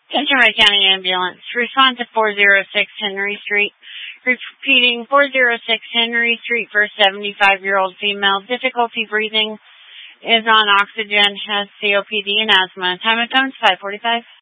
Attention Wright County Ambulance. Respond to 406 Henry Street. Repeating 406 Henry Street for a 75-year-old female. Difficulty breathing. Is on oxygen. Has COPD and asthma. Time of phone is 5:45.